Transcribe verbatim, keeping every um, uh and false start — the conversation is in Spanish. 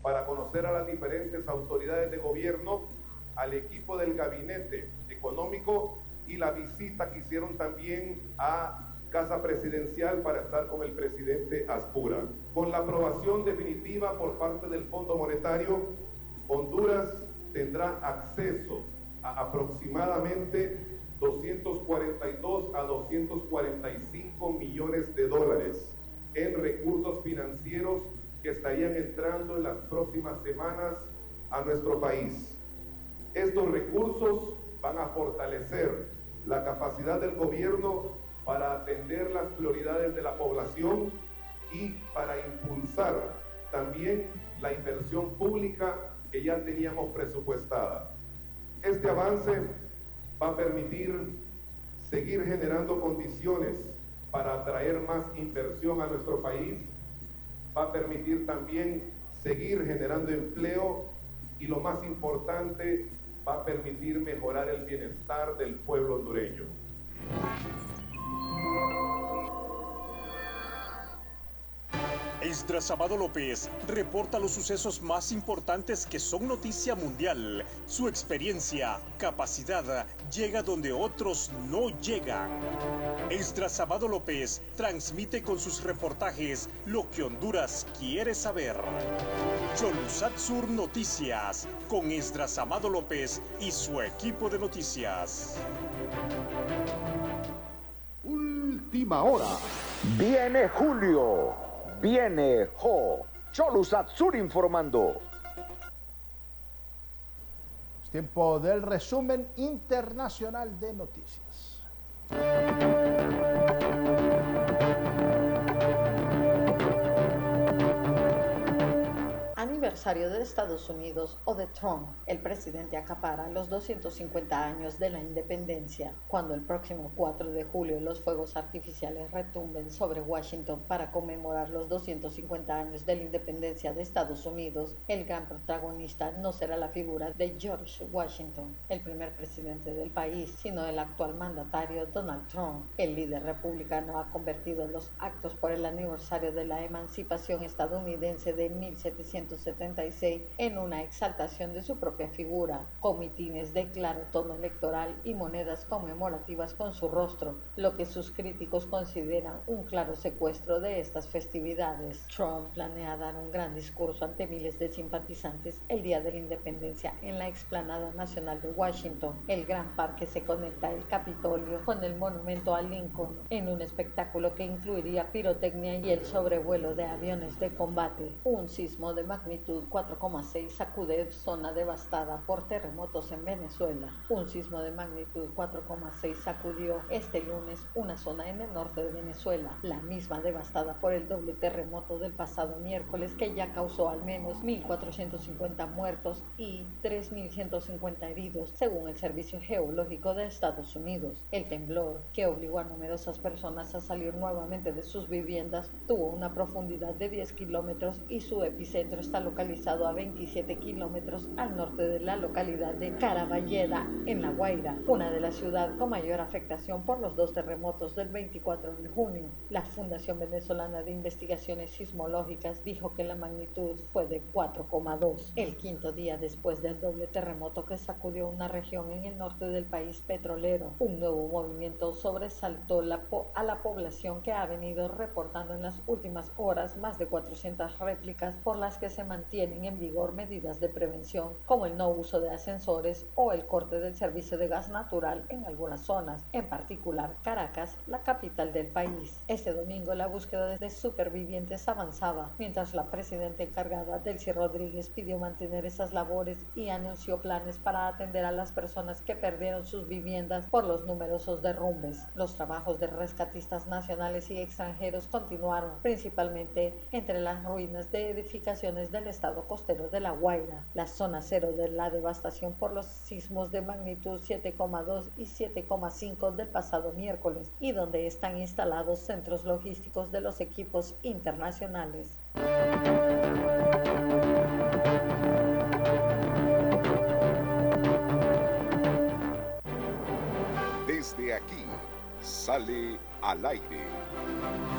para conocer a las diferentes autoridades de gobierno, al equipo del gabinete económico y la visita que hicieron también a Casa Presidencial para estar con el presidente Aspura. Con la aprobación definitiva por parte del Fondo Monetario, Honduras tendrá acceso a aproximadamente doscientos cuarenta y dos a doscientos cuarenta y cinco millones de dólares en recursos financieros que estarían entrando en las próximas semanas a nuestro país. Estos recursos van a fortalecer la capacidad del gobierno para atender las prioridades de la población y para impulsar también la inversión pública que ya teníamos presupuestada. Este avance va a permitir seguir generando condiciones para atraer más inversión a nuestro país, va a permitir también seguir generando empleo y, lo más importante, va a permitir mejorar el bienestar del pueblo hondureño. Esdras Amado López reporta los sucesos más importantes que son noticia mundial. Su experiencia, capacidad, llega donde otros no llegan. Esdras Amado López transmite con sus reportajes lo que Honduras quiere saber. Cholusat Sur Noticias, con Esdras Amado López y su equipo de noticias. Última hora. Viene Julio. Viene Jo. Cholusat Sur informando. Es tiempo del resumen internacional de noticias. Aniversario de Estados Unidos o de Trump. El presidente acapara los doscientos cincuenta años de la independencia. Cuando el próximo cuatro de julio los fuegos artificiales retumben sobre Washington para conmemorar los doscientos cincuenta años de la independencia de Estados Unidos, el gran protagonista no será la figura de George Washington, el primer presidente del país, sino el actual mandatario Donald Trump. El líder republicano ha convertido los actos por el aniversario de la emancipación estadounidense de mil setecientos setenta y seis en una exaltación de su propia figura, con mitines de claro tono electoral y monedas conmemorativas con su rostro, lo que sus críticos consideran un claro secuestro de estas festividades. Trump planea dar un gran discurso ante miles de simpatizantes el día de la independencia en la explanada nacional de Washington, el gran par que se conecta el Capitolio con el monumento a Lincoln, en un espectáculo que incluiría pirotecnia y el sobrevuelo de aviones de combate. Un sismo de magnitud cuatro coma seis sacude zona devastada por terremotos en Venezuela. Un sismo de magnitud cuatro coma seis sacudió este lunes una zona en el norte de Venezuela, la misma devastada por el doble terremoto del pasado miércoles, que ya causó al menos mil cuatrocientos cincuenta muertos y tres mil ciento cincuenta heridos, según el Servicio Geológico de Estados Unidos. El temblor, que obligó a numerosas personas a salir nuevamente de sus viviendas, tuvo una profundidad de diez kilómetros y su epicentro está localizado a veintisiete kilómetros al norte de la localidad de Caraballeda, en La Guaira, una de las ciudades con mayor afectación por los dos terremotos del veinticuatro de junio. La Fundación Venezolana de Investigaciones Sismológicas dijo que la magnitud fue de cuatro coma dos, el quinto día después del doble terremoto que sacudió una región en el norte del país petrolero. Un nuevo movimiento sobresaltó la po- a la población, que ha venido reportando en las últimas horas más de cuatrocientas réplicas por las que se mantienen en vigor medidas de prevención, como el no uso de ascensores o el corte del servicio de gas natural en algunas zonas, en particular Caracas, la capital del país. Este domingo la búsqueda de supervivientes avanzaba, mientras la presidenta encargada, Delcy Rodríguez, pidió mantener esas labores y anunció planes para atender a las personas que perdieron sus viviendas por los numerosos derrumbes. Los trabajos de rescatistas nacionales y extranjeros continuaron, principalmente entre las ruinas de edificaciones del estado costero de La Guaira, la zona cero de la devastación por los sismos de magnitud siete coma dos y siete coma cinco del pasado miércoles, y donde están instalados centros logísticos de los equipos internacionales. Desde aquí sale al aire.